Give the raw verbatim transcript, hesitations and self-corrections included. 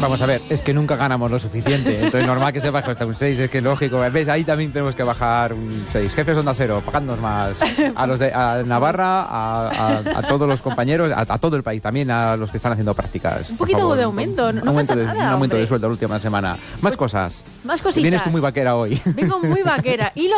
Vamos a ver, es que nunca ganamos lo suficiente, entonces normal que se baje hasta un seis, es que es lógico. ¿Ves? Ahí también tenemos que bajar un seis. Jefes Onda Cero, pagándonos más. A los de a Navarra, a, a, a todos los compañeros, a, a todo el país, también a los que están haciendo prácticas. Un poquito favor, de aumento, un, no un aumento pasa de, nada, Un aumento hombre. de sueldo la última semana. Más Pues, cosas. Más cositas. Vienes tú muy vaquera hoy. Vengo muy vaquera. Y lo